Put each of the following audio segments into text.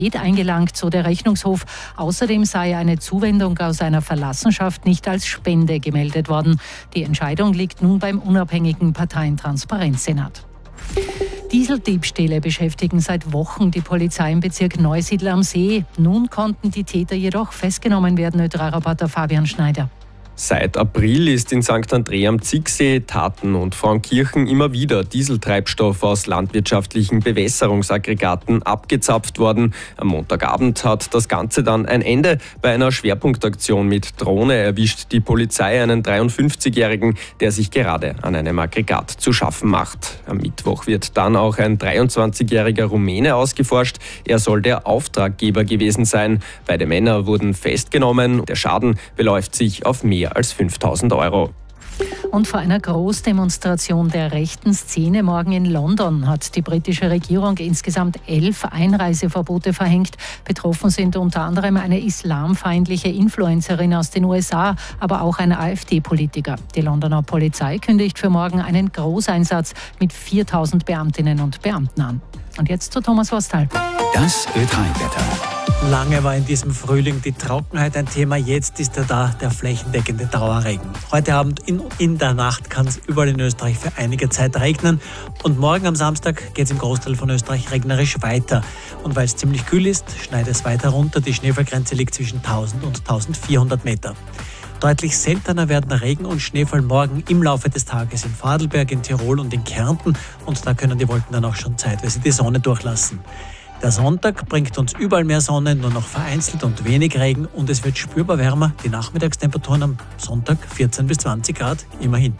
eingelangt, so der Rechnungshof. Außerdem sei eine Zuwendung aus einer Verlassenschaft nicht als Spende gemeldet worden. Die Entscheidung liegt nun beim unabhängigen Parteientransparenzsenat. Dieseldiebstähle beschäftigen seit Wochen die Polizei im Bezirk Neusiedl am See. Nun konnten die Täter jedoch festgenommen werden, ÖTRA-Reporter Fabian Schneider. Seit April ist in St. André am Zicksee, Taten und Frauenkirchen immer wieder Dieseltreibstoff aus landwirtschaftlichen Bewässerungsaggregaten abgezapft worden. Am Montagabend hat das Ganze dann ein Ende. Bei einer Schwerpunktaktion mit Drohne erwischt die Polizei einen 53-Jährigen, der sich gerade an einem Aggregat zu schaffen macht. Am Mittwoch wird dann auch ein 23-jähriger Rumäne ausgeforscht. Er soll der Auftraggeber gewesen sein. Beide Männer wurden festgenommen. Der Schaden beläuft sich auf mehr als 5.000 Euro. Und vor einer Großdemonstration der rechten Szene morgen in London hat die britische Regierung insgesamt 11 Einreiseverbote verhängt. Betroffen sind unter anderem eine islamfeindliche Influencerin aus den USA, aber auch ein AfD-Politiker. Die Londoner Polizei kündigt für morgen einen Großeinsatz mit 4.000 Beamtinnen und Beamten an. Und jetzt zu Thomas Worsthal. Das Ö3-Wetter. Lange war in diesem Frühling die Trockenheit ein Thema, jetzt ist er da, der flächendeckende Dauerregen. Heute Abend in der Nacht kann es überall in Österreich für einige Zeit regnen und morgen am Samstag geht es im Großteil von Österreich regnerisch weiter. Und weil es ziemlich kühl ist, schneit es weiter runter, die Schneefallgrenze liegt zwischen 1000 und 1400 Meter. Deutlich seltener werden Regen und Schneefall morgen im Laufe des Tages in Vorarlberg, in Tirol und in Kärnten und da können die Wolken dann auch schon zeitweise die Sonne durchlassen. Der Sonntag bringt uns überall mehr Sonne, nur noch vereinzelt und wenig Regen und es wird spürbar wärmer. Die Nachmittagstemperaturen am Sonntag 14 bis 20 Grad, immerhin.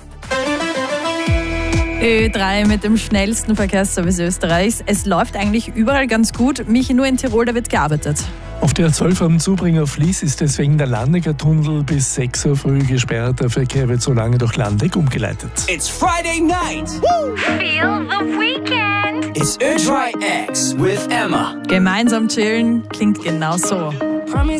Ö3 mit dem schnellsten Verkehrsservice Österreichs. Es läuft eigentlich überall ganz gut. Michi, nur in Tirol, da wird gearbeitet. Auf der 12 am Zubringer Fließ ist deswegen der Landecker-Tunnel bis 6 Uhr früh gesperrt. Der Verkehr wird so lange durch Landeck umgeleitet. It's Friday night. Woo! Feel the weekend. It's Ö3X with Emma. Gemeinsam chillen klingt genau so. Promise